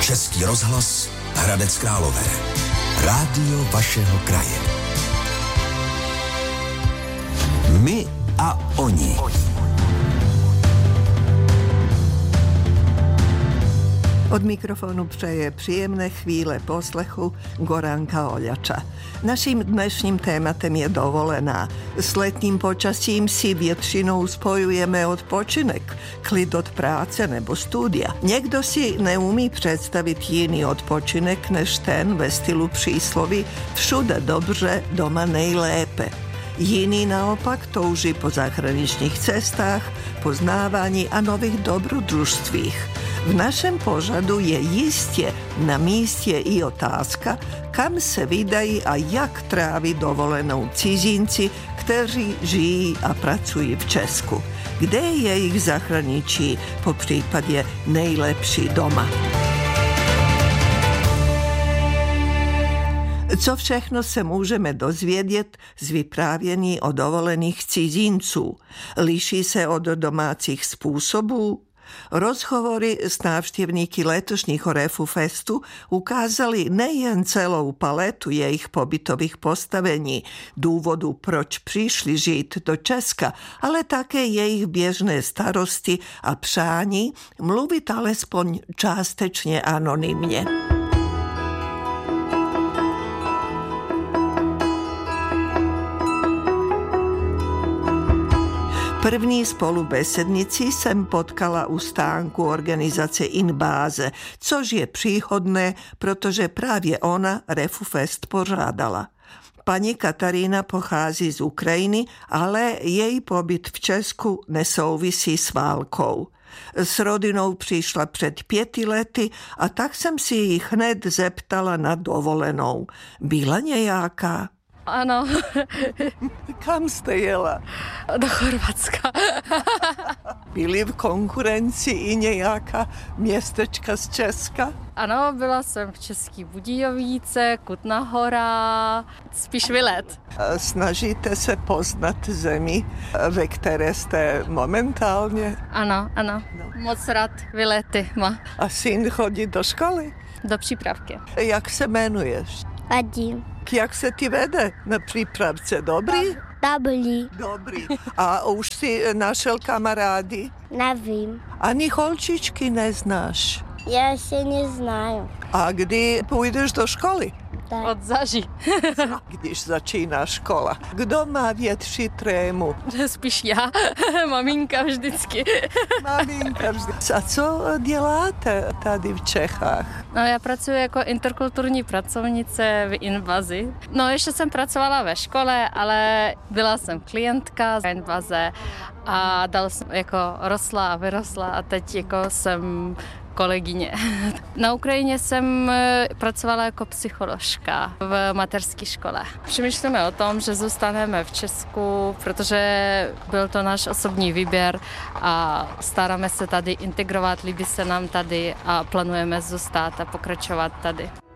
Český rozhlas Hradec Králové. Rádio vašeho kraje. My a oni. Od mikrofonu přeje příjemné chvíle poslechu Goranka Oljača. Naším dnešním tématem je dovolená. S letním počasím si většinou spojujeme odpočinek, klid od práce nebo studia. Někdo si neumí představit jiný odpočinek než ten ve stylu přísloví všude dobře, doma nejlépe. Jiný naopak touží po zahraničních cestách, poznávání a nových dobrodružstvích. V našem pořadu je jistě na místě i otázka, kam se vydají a jak tráví dovolenou cizinci, kteří žijí a pracují v Česku. Kde je jejich zahraničí, po případě nejlepší doma? Co všechno se můžeme dozvědět z vyprávění o dovolených cizinců? Liší se od domácích způsobů? Rozhovory s návštěvníky letošního Refufestu ukázali nejen celou paletu jejich pobytových postavení, důvodu, proč přišli žít do Česka, ale také jejich běžné starosti a přání mluvit alespoň částečně anonymně. První spolubesednici jsem potkala u stánku organizace Inbáze, což je příhodné, protože právě ona Refufest pořádala. Paní Katarína pochází z Ukrajiny, ale její pobyt v Česku nesouvisí s válkou. S rodinou přišla před 5 lety a tak jsem si ji hned zeptala na dovolenou. Byla nějaká? Ano. Kam jste jela? Do Chorvatska. Byly v konkurenci i nějaká městečka z Česka? Ano, byla jsem v Český Budějovice, Kutná Hora, spíš Vylet. Snažíte se poznat zemi, ve které jste momentálně? Ano. Moc rád Vylety má. A syn chodí do školy? Do přípravky. Jak se jmenuješ? Vadim. Jak se ti vede na přípravce? Dobrý? Dobrý. A už si našel kamarády? Nevím. Ani holčičky neznáš? Já se neznаю. A kdy půjdeš do školy? Tak. Od zaží. Když začíná škola. Kdo má větší trému? Spíš já, maminka vždycky. Maminka vždycky. A co děláte tady v Čechách? No, já pracuji jako interkulturní pracovnice v Invazi. No, ještě jsem pracovala ve škole, ale byla jsem klientka v Invaze a dál jsem jako rostla a vyrostla a teď jako jsem kolegyně. Na Ukrajině jsem pracovala jako psycholožka v mateřské škole. Přemýšlíme o tom, že zůstaneme v Česku, protože byl to náš osobní výběr a staráme se tady integrovat, líbí se nám tady a plánujeme zůstat a pokračovat tady.